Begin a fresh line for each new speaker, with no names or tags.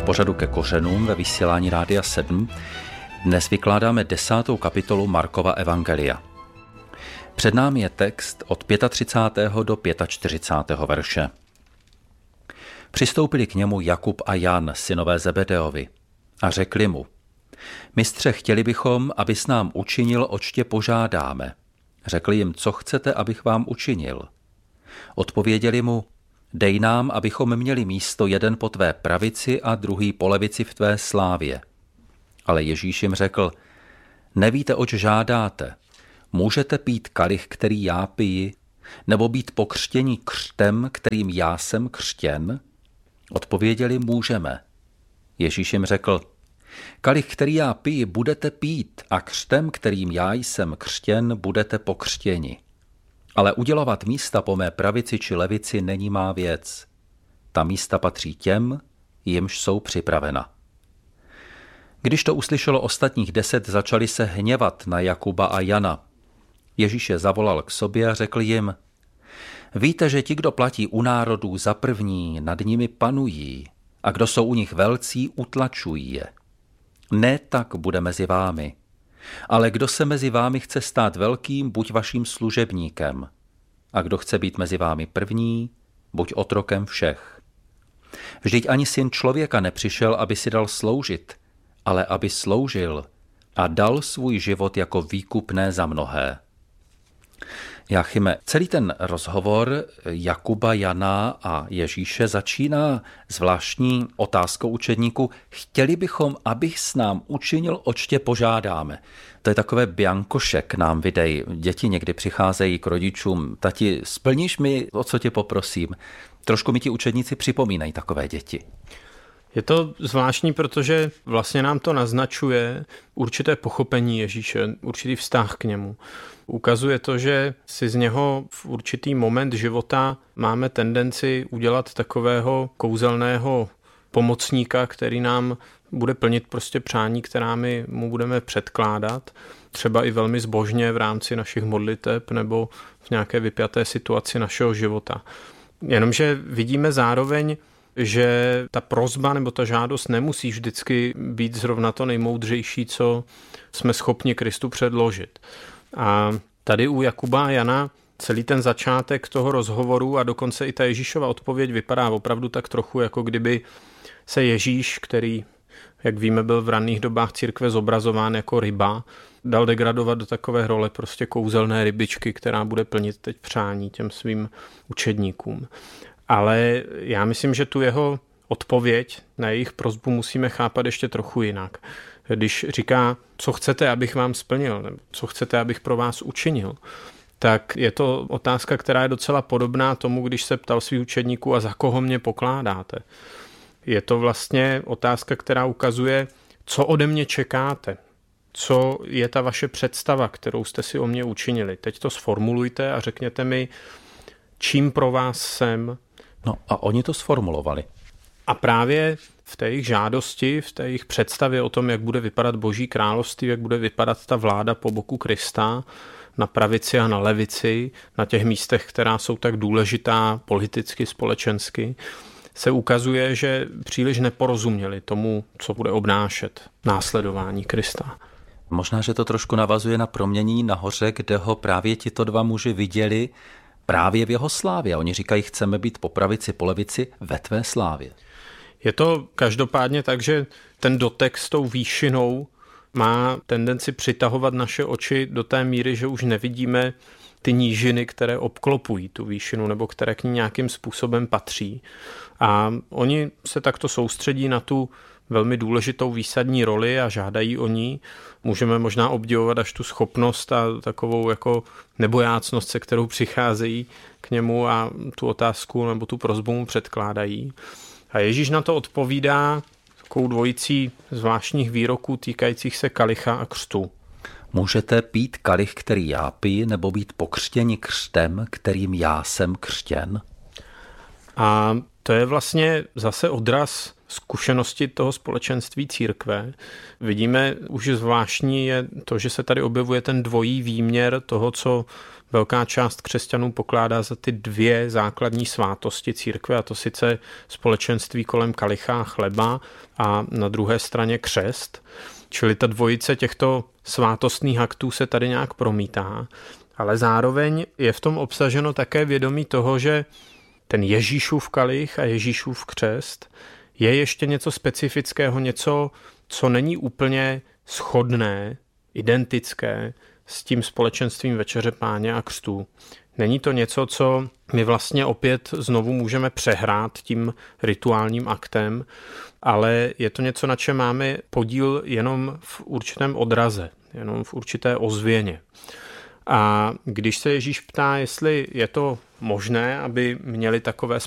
pořadu Ke kořenům ve vysílání Rádia 7 dnes vykládáme 10. kapitolu Markova evangelia. Před námi je text od 35. do 45. verše. Přistoupili k němu Jakub a Jan, synové Zebedeovi, a řekli mu: Mistře, chtěli bychom, abys nám učinil, oč tě požádáme. Řekli jim: Co chcete, abych vám učinil? Odpověděli mu: Dej nám, abychom měli místo, jeden po tvé pravici a druhý po levici v tvé slávě. Ale Ježíš jim řekl: Nevíte, oč žádáte. Můžete pít kalich, který já piji, nebo být pokřtěni křtem, kterým já jsem křtěn? Odpověděli: Můžeme. Ježíš jim řekl: Kalich, který já piji, budete pít, a křtem, kterým já jsem křtěn, budete pokřtěni. Ale udělovat místa po mé pravici či levici není má věc. Ta místa patří těm, jimž jsou připravena. Když to uslyšelo ostatních 10, začali se hněvat na Jakuba a Jana. Ježíš je zavolal k sobě a řekl jim: Víte, že ti, kdo platí u národů za první, nad nimi panují, a kdo jsou u nich velcí, utlačují je. Ne tak bude mezi vámi. Ale kdo se mezi vámi chce stát velkým, buď vaším služebníkem. A kdo chce být mezi vámi první, buď otrokem všech. Vždyť ani syn člověka nepřišel, aby si dal sloužit, ale aby sloužil a dal svůj život jako výkupné za mnohé. Jáchyme, celý ten rozhovor Jakuba, Jana a Ježíše začíná zvláštní otázkou učedníků: Chtěli bychom, abych s nám učinil, oč tě požádáme. To je takové biankošek nám vydej. Děti někdy přicházejí k rodičům: Tati, splníš mi, o co tě poprosím? Trošku mi ti učedníci připomínají takové děti.
Je to zvláštní, protože vlastně nám to naznačuje určité pochopení Ježíše, určitý vztah k němu. Ukazuje to, že si z něho v určitý moment života máme tendenci udělat takového kouzelného pomocníka, který nám bude plnit prostě přání, která my mu budeme předkládat, třeba i velmi zbožně v rámci našich modliteb nebo v nějaké vypjaté situaci našeho života. Jenomže vidíme zároveň, že ta prosba nebo ta žádost nemusí vždycky být zrovna to nejmoudřejší, co jsme schopni Kristu předložit. A tady u Jakuba a Jana celý ten začátek toho rozhovoru a dokonce i ta Ježíšova odpověď vypadá opravdu tak trochu, jako kdyby se Ježíš, který, jak víme, byl v raných dobách církve zobrazován jako ryba, dal degradovat do takové role prostě kouzelné rybičky, která bude plnit teď přání těm svým učedníkům. Ale já myslím, že tu jeho odpověď na jejich prosbu musíme chápat ještě trochu jinak. Když říká: Co chcete, abych vám splnil, nebo co chcete, abych pro vás učinil, tak je to otázka, která je docela podobná tomu, když se ptal svých učedníků: A za koho mě pokládáte? Je to vlastně otázka, která ukazuje, co ode mě čekáte, co je ta vaše představa, kterou jste si o mě učinili. Teď to sformulujte a řekněte mi, čím pro vás jsem.
No a oni to sformulovali.
A právě v té jejich žádosti, v té jejich představě o tom, jak bude vypadat Boží království, jak bude vypadat ta vláda po boku Krista, na pravici a na levici, na těch místech, která jsou tak důležitá politicky, společensky, se ukazuje, že příliš neporozuměli tomu, co bude obnášet následování Krista.
Možná, že to trošku navazuje na proměnění nahoře, kde ho právě tito dva muži viděli právě v jeho slávě. A oni říkají: Chceme být po pravici, po levici ve tvé slávě.
Je to každopádně tak, že ten dotek s tou výšinou má tendenci přitahovat naše oči do té míry, že už nevidíme ty nížiny, které obklopují tu výšinu nebo které k ní nějakým způsobem patří. A oni se takto soustředí na tu velmi důležitou výsadní roli a žádají o ní. Můžeme možná obdivovat až tu schopnost a takovou jako nebojácnost, se kterou přicházejí k němu a tu otázku nebo tu prosbu mu předkládají. A Ježíš na to odpovídá takovou dvojicí zvláštních výroků týkajících se kalicha a křtu.
Můžete pít kalich, který já piji, nebo být pokřtěni křtem, kterým já jsem křtěn?
A to je vlastně zase odraz zkušenosti toho společenství církve. Vidíme, už zvláštní je to, že se tady objevuje ten dvojí výměr toho, co velká část křesťanů pokládá za ty dvě základní svátosti církve, a to sice společenství kolem kalicha a chleba a na druhé straně křest. Čili ta dvojice těchto svátostných aktů se tady nějak promítá, ale zároveň je v tom obsaženo také vědomí toho, že ten Ježíšův kalich a Ježíšův křest je ještě něco specifického, něco, co není úplně shodné, identické s tím společenstvím Večeře Páně a křtů. Není to něco, co my vlastně opět znovu můžeme přehrát tím rituálním aktem, ale je to něco, na čem máme podíl jenom v určitém odraze, jenom v určité ozvěně. A když se Ježíš ptá, jestli je to možné, aby měli takové